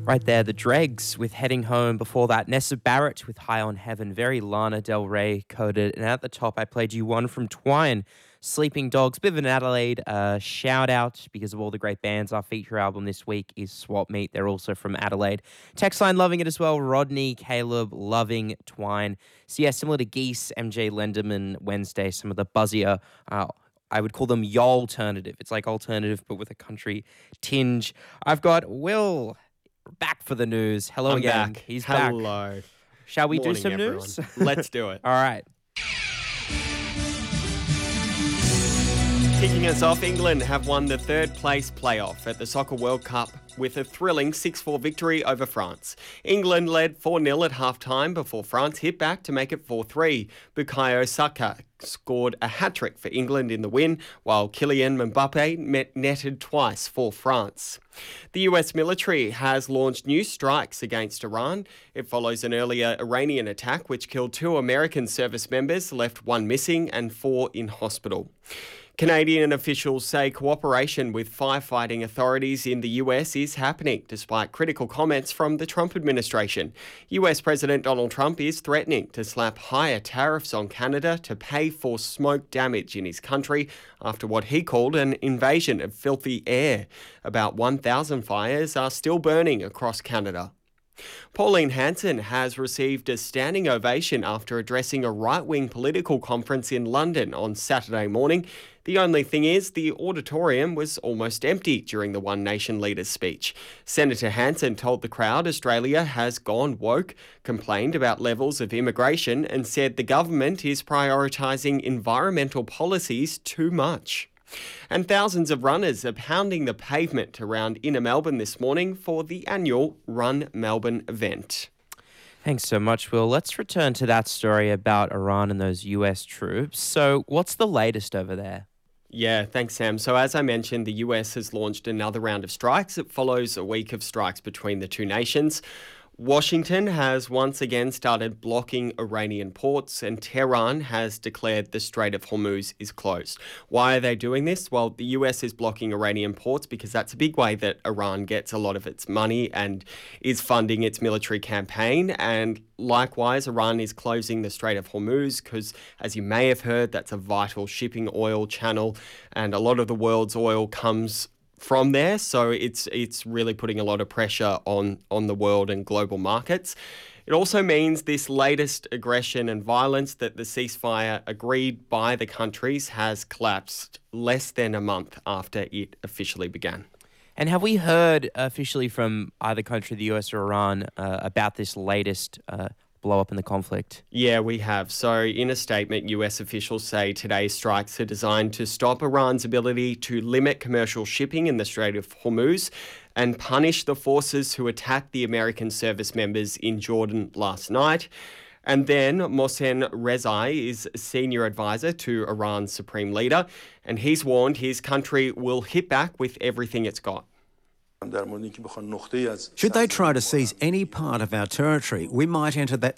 Right there, the Dregs with Heading Home. Before that, Nessa Barrett with High on Heaven. Very Lana Del Rey coded. And at the top, I played you one from Twine, Sleeping Dogs. Bit of an Adelaide shout out because of all the great bands. Our feature album this week is Swap Meet. They're also from Adelaide. Text line loving it as well. Rodney, Caleb, loving Twine. So yeah, similar to Geese, MJ Lenderman, Wednesday, some of the buzzier I would call them y'alternative. It's like alternative, but with a country tinge. I've got Will back for the news. Hello I'm again. back. He's back. Hello. Shall we Morning, do some everyone. news? Let's do it. All right. Kicking us off, England have won the third place playoff at the Soccer World Cup with a thrilling 6-4 victory over France. England led 4-0 at half-time before France hit back to make it 4-3. Bukayo Saka scored a hat-trick for England in the win, while Kylian Mbappe netted twice for France. The US military has launched new strikes against Iran. It follows an earlier Iranian attack which killed 2 American service members, left 1 missing and 4 in hospital. Canadian officials say cooperation with firefighting authorities in the US is happening, despite critical comments from the Trump administration. US President Donald Trump is threatening to slap higher tariffs on Canada to pay for smoke damage in his country after what he called an invasion of filthy air. About 1,000 fires are still burning across Canada. Pauline Hanson has received a standing ovation after addressing a right-wing political conference in London on Saturday morning. The only thing is, the auditorium was almost empty during the One Nation leader's speech. Senator Hanson told the crowd Australia has gone woke, complained about levels of immigration, and said the government is prioritising environmental policies too much. And thousands of runners are pounding the pavement around inner Melbourne this morning for the annual Run Melbourne event. Thanks so much, Will. Let's return to that story about Iran and those US troops. So what's the latest over there? Yeah, thanks, Sam. So as I mentioned, the US has launched another round of strikes. It follows a week of strikes between the two nations. Washington has once again started blocking Iranian ports, and Tehran has declared the Strait of Hormuz is closed. Why are they doing this? Well, the US is blocking Iranian ports because that's a big way that Iran gets a lot of its money and is funding its military campaign. And likewise, Iran is closing the Strait of Hormuz because, as you may have heard, that's a vital shipping oil channel, and a lot of the world's oil comes from there, so it's really putting a lot of pressure on the world and global markets. It also means this latest aggression and violence that the ceasefire agreed by the countries has collapsed less than a month after it officially began. And have we heard officially from either country, the US or Iran, about this latest blow up in the conflict? Yeah, we have. So in a statement, US officials say today's strikes are designed to stop Iran's ability to limit commercial shipping in the Strait of Hormuz and punish the forces who attacked the American service members in Jordan last night. And then Mohsen Rezai is senior advisor to Iran's supreme leader, and he's warned his country will hit back with everything it's got. Should they try to seize any part of our territory, we might enter that